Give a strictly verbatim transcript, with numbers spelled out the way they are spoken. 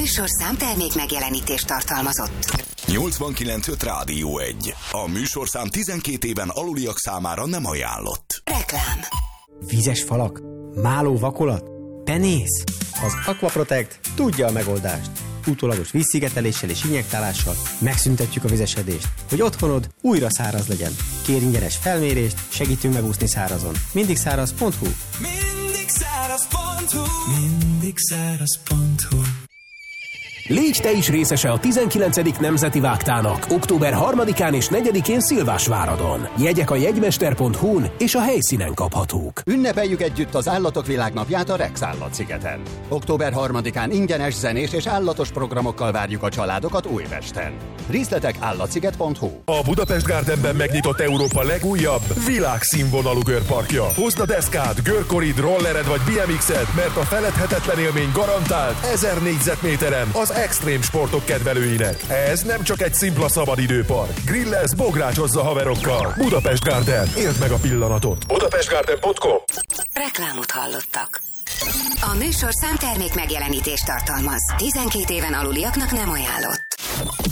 műsorszám termék megjelenítést tartalmazott. nyolcvankilenc öt Rádió egy. A műsorszám tizenkét éven aluliak számára nem ajánlott. Reklám. Vízes falak? Máló vakolat? Penész? Az Aquaprotect tudja a megoldást. Utólagos vízszigeteléssel és injektálással megszüntetjük a vizesedést, hogy otthonod újra száraz legyen. Kérj ingyenes felmérést, segítünk megúszni szárazon. mindig száraz pont hu. Mindig száraz pont hu. Mindig száraz pont hu. Légy te is részese a tizenkilencedik Nemzeti Vágtának október harmadikán és negyedikén Szilvásváradon. Jegyek a jegymester pont hu-n és a helyszínen kaphatók. Ünnepeljük együtt az Állatok Világnapját a Rex Állatszigeten. október harmadikán ingyenes zenés és állatos programokkal várjuk a családokat Újpesten. Részletek állatsziget pont hu. A Budapest Gardenben megnyitott Európa legújabb, világszínvonalú görparkja. Hozd a deszkád, görkorid, rollered vagy bé em ikszed, mert a feledhetetlen élmény garantált ezer négyzetméteren az extrém sportok kedvelőinek. Ez nem csak egy szimpla szabadidőpark. Grillez, bográcsozza haverokkal. Budapest Garden. Éld meg a pillanatot. budapest garden pont com. Reklámot hallottak. A műsorszám termék megjelenítést tartalmaz. tizenkét éven aluliaknak nem ajánlott.